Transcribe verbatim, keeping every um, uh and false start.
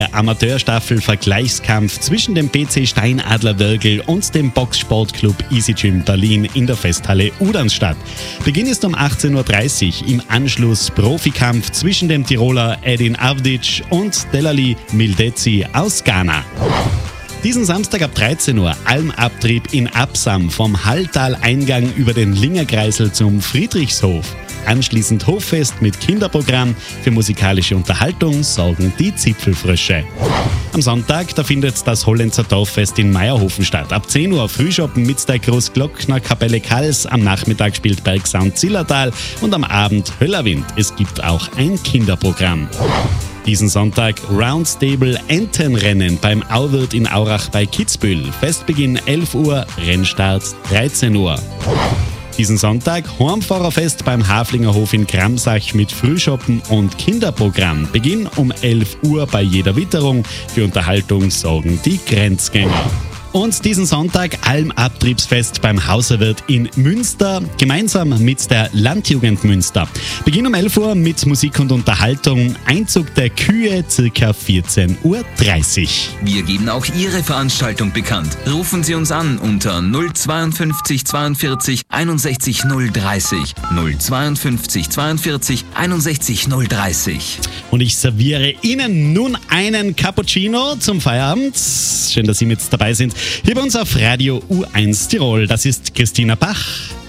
der Amateurstaffel Vergleichskampf zwischen dem B C Steinadler Würgl und dem Boxsportclub Easy Gym Berlin in der Festhalle Udernstadt. Beginn ist um achtzehn Uhr dreißig. Im Anschluss Profikampf zwischen dem Tiroler Edin Avdic und Delali Mildezi aus Ghana. Diesen Samstag ab dreizehn Uhr Almabtrieb in Absam vom Halltal-Eingang über den Lingerkreisel zum Friedrichshof. Anschließend Hoffest mit Kinderprogramm. Für musikalische Unterhaltung sorgen die Zipfelfrösche. Am Sonntag, da findet das Hollenzer Dorffest in Meierhofen statt. Ab zehn Uhr Frühschoppen mit der Großglockner Kapelle Kals. Am Nachmittag spielt Bergsound Zillertal und am Abend Höllerwind. Es gibt auch ein Kinderprogramm. Diesen Sonntag Roundstable Entenrennen beim Auwirt in Aurach bei Kitzbühel. Festbeginn elf Uhr, Rennstart dreizehn Uhr. Diesen Sonntag Hornfahrerfest beim Haflinger Hof in Kramsach mit Frühschoppen und Kinderprogramm. Beginn um elf Uhr bei jeder Witterung. Für Unterhaltung sorgen die Grenzgänger. Und diesen Sonntag Almabtriebsfest beim Hauserwirt in Münster, gemeinsam mit der Landjugend Münster. Beginn um elf Uhr mit Musik und Unterhaltung, Einzug der Kühe ca. vierzehn Uhr dreißig. Wir geben auch Ihre Veranstaltung bekannt. Rufen Sie uns an unter null zweiundfünfzig zweiundvierzig einundsechzig null dreißig. null zweiundfünfzig zweiundvierzig einundsechzig null dreißig. Und ich serviere Ihnen nun einen Cappuccino zum Feierabend. Schön, dass Sie mit dabei sind. Hier bei uns auf Radio U eins Tirol. Das ist Christina Bach.